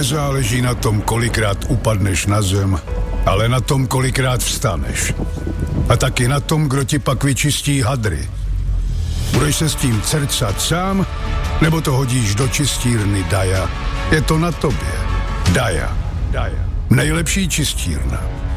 nezáleží na tom, kolikrát upadneš na zem, ale na tom, kolikrát vstaneš. A taky na tom, kdo ti pak vyčistí hadry. Budeš se s tím cercat sám, nebo to hodíš do čistírny Daja? Je to na tobě. Daja. Nejlepší čistírna.